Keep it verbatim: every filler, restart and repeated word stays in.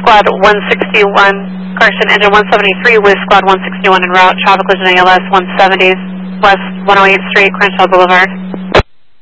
Squad one sixty-one, correction, engine one seventy-three with Squad one sixty-one en route, traffic collision A L S one seventy, west one oh eighth Street, Crenshaw Boulevard.